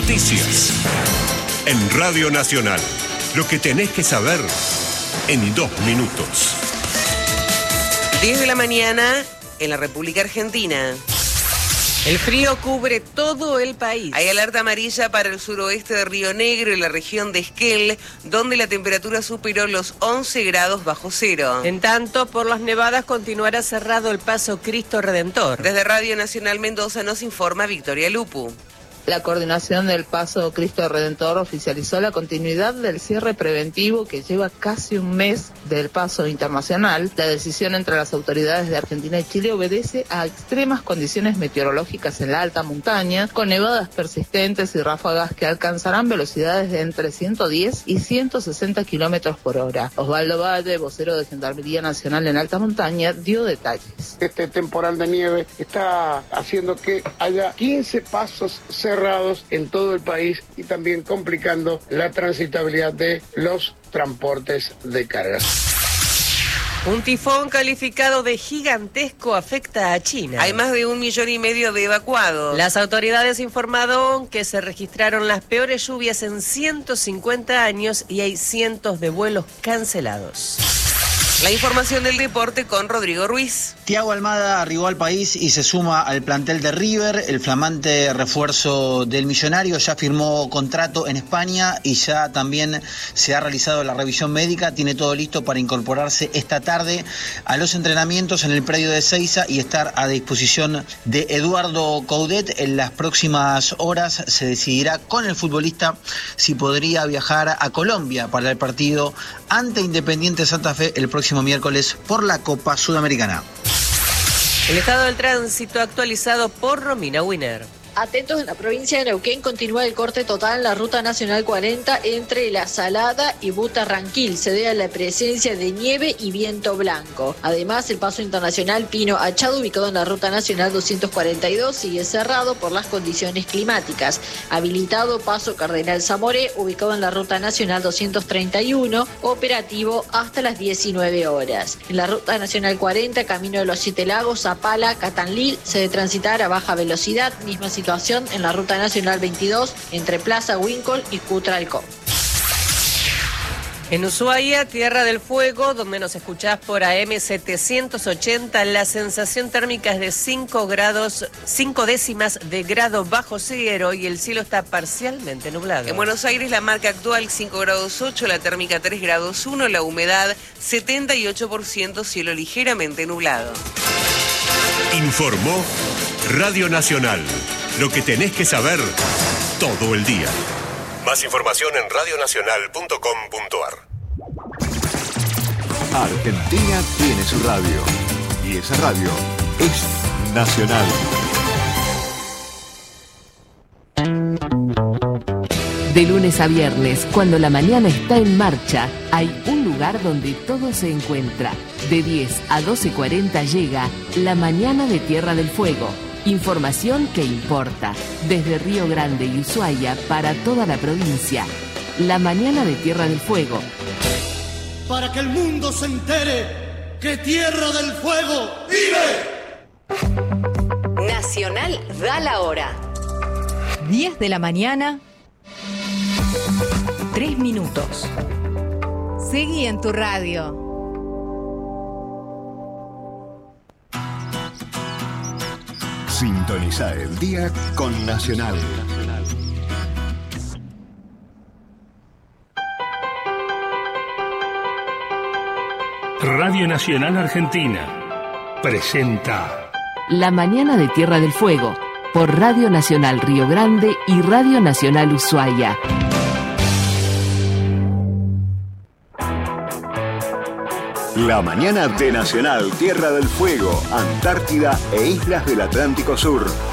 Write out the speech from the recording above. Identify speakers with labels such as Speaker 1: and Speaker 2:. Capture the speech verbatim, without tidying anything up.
Speaker 1: Noticias. En Radio Nacional. Lo que tenés que saber en dos minutos.
Speaker 2: diez de la mañana en la República Argentina. El frío cubre todo el país. Hay alerta amarilla para el suroeste de Río Negro y la región de Esquel, donde la temperatura superó los once grados bajo cero.
Speaker 3: En tanto, por las nevadas continuará cerrado el paso Cristo Redentor.
Speaker 2: Desde Radio Nacional Mendoza nos informa Victoria Lupu.
Speaker 4: La coordinación del Paso Cristo Redentor oficializó la continuidad del cierre preventivo que lleva casi un mes del paso internacional. La decisión entre las autoridades de Argentina y Chile obedece a extremas condiciones meteorológicas en la alta montaña, con nevadas persistentes y ráfagas que alcanzarán velocidades de entre ciento diez y ciento sesenta kilómetros por hora. Osvaldo Valle, vocero de Gendarmería Nacional en alta montaña, dio detalles.
Speaker 5: Este temporal de nieve está haciendo que haya quince pasos cerrados cerrados en todo el país y también complicando la transitabilidad de los transportes de cargas.
Speaker 3: Un tifón calificado de gigantesco afecta a China.
Speaker 2: Hay más de un millón y medio de evacuados.
Speaker 3: Las autoridades informaron que se registraron las peores lluvias en ciento cincuenta años y hay cientos de vuelos cancelados.
Speaker 2: La información del deporte con Rodrigo Ruiz.
Speaker 6: Thiago Almada arribó al país y se suma al plantel de River. El flamante refuerzo del millonario ya firmó contrato en España y ya también se ha realizado la revisión médica. Tiene todo listo para incorporarse esta tarde a los entrenamientos en el predio de Ezeiza y estar a disposición de Eduardo Coudet. En las próximas horas se decidirá con el futbolista si podría viajar a Colombia para el partido ante Independiente Santa Fe el próximo miércoles por la Copa Sudamericana.
Speaker 3: El estado del tránsito actualizado por Romina Winer.
Speaker 7: Atentos, en la provincia de Neuquén continúa el corte total en la Ruta Nacional cuarenta entre La Salada y Butarranquil. Se debe a la presencia de nieve y viento blanco. Además, el paso internacional Pino Achado, ubicado en la Ruta Nacional doscientos cuarenta y dos, sigue cerrado por las condiciones climáticas. Habilitado paso Cardenal Zamoré, ubicado en la Ruta Nacional doscientos treinta y uno, operativo hasta las diecinueve horas. En la Ruta Nacional cuarenta, camino de los Siete Lagos, Zapala, Catanlil, se debe transitar a baja velocidad, misma situación situación en la Ruta Nacional veintidós entre Plaza Wincol y Cutralcó.
Speaker 3: En Ushuaia, Tierra del Fuego, donde nos escuchás por A M setecientos ochenta, la sensación térmica es de cinco grados, cinco décimas de grado bajo cero y el cielo está parcialmente nublado.
Speaker 2: En Buenos Aires la marca actual cinco grados ocho, la térmica tres grados uno, la humedad setenta y ocho por ciento, cielo ligeramente nublado.
Speaker 1: Informó Radio Nacional. Lo que tenés que saber todo el día. Más información en radio nacional punto com punto a r.
Speaker 8: Argentina tiene su radio. Y esa radio es Nacional.
Speaker 9: De lunes a viernes, cuando la mañana está en marcha, hay un lugar donde todo se encuentra. De diez a doce cuarenta llega La Mañana de Tierra del Fuego. Información que importa. Desde Río Grande y Ushuaia para toda la provincia. La Mañana de Tierra del Fuego.
Speaker 10: Para que el mundo se entere que Tierra del Fuego vive.
Speaker 9: Nacional da la hora.
Speaker 11: diez de la mañana. tres minutos. Seguí en tu radio.
Speaker 8: Sintoniza el día con Nacional.
Speaker 12: Radio Nacional Argentina presenta
Speaker 9: La Mañana de Tierra del Fuego por Radio Nacional Río Grande y Radio Nacional Ushuaia.
Speaker 8: La mañana de Nacional Tierra del Fuego, Antártida e Islas del Atlántico Sur.